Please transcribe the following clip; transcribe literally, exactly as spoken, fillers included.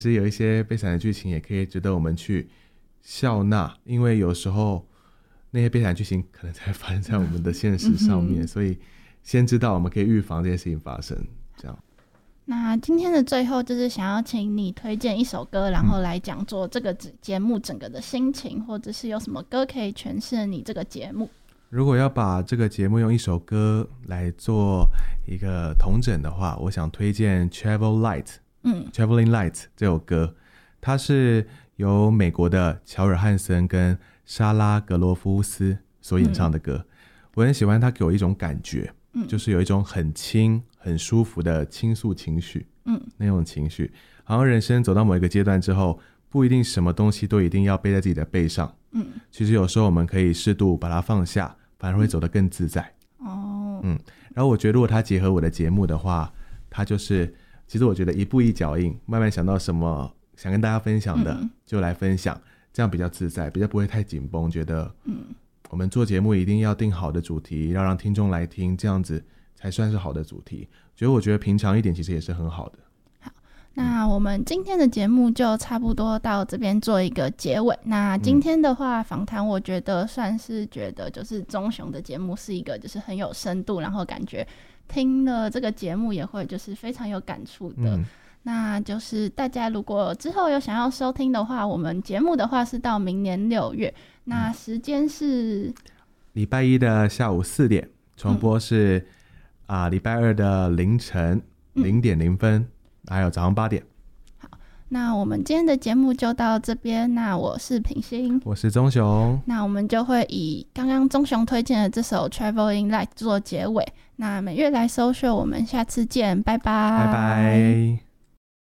其实有一些悲惨的剧情也可以值得我们去笑纳，因为有时候那些悲惨剧情可能才发生在我们的现实上面、嗯、所以先知道我们可以预防这些事情发生，这样。 那今天的最后就是想要请你推荐一首歌，然后来讲做这个节目整个的心情、嗯、或者是有什么歌可以诠释你这个节目。 如果要把这个节目用一首歌来做一个统整的话，我想推荐 Travel Light、嗯、Traveling Light 这首歌，它是由美国的乔尔汉森跟莎拉格罗夫斯所演唱的歌、嗯、我很喜欢它给我一种感觉、嗯、就是有一种很轻很舒服的倾诉情绪，嗯，那种情绪好像人生走到某一个阶段之后，不一定什么东西都一定要背在自己的背上，嗯，其实有时候我们可以适度把它放下，反而会走得更自在。哦，嗯，然后我觉得如果它结合我的节目的话，它就是其实我觉得一步一脚印，慢慢想到什么想跟大家分享的、嗯、就来分享，这样比较自在，比较不会太紧绷，觉得嗯，我们做节目一定要定好的主题，要让听众来听，这样子才算是好的主题。所以我觉得平常一点其实也是很好的。 好，那我们今天的节目就差不多到这边做一个结尾。那今天的话访谈我觉得算是觉得就是钟雄的节目是一个就是很有深度，然后感觉听了这个节目也会就是非常有感触的、嗯、那就是大家如果之后有想要收听的话，我们节目的话是到明年六月，那时间是礼拜一的下午四点，重播是、嗯啊，礼拜二的凌晨零点零分、嗯、还有早上八点。 好，那我们今天的节目就到这边。那我是品心， 我是钟雄。 那我们就会以刚刚钟雄推荐的这首 Traveling Light 做结尾。那每月来搜寻，我们下次见，拜拜， 拜拜。